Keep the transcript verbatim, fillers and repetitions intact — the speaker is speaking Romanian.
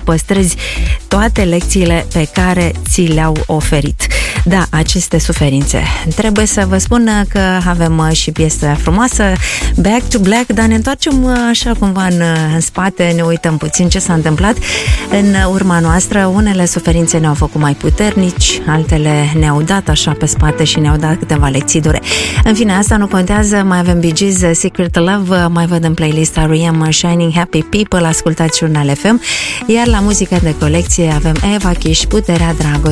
păstrezi toate lecțiile pe care ți le-au oferit. Da, aceste suferințe. Trebuie să vă spun că avem și piesă frumoasă, Back to Black, dar ne întoarcem așa cumva în, în spate, ne uităm puțin ce s-a întâmplat în urma noastră. Unele suferințe ne-au făcut mai puternici, altele ne-au dat așa pe spate și ne-au dat câteva lecții dure. În fine, asta nu contează, mai avem Bee Gees, Secret Love, mai văd în playlista R E M, Shining Happy People, ascultați Jurnal F M, iar la muzică de colecție avem Eva Kish, Puterea Dragostei.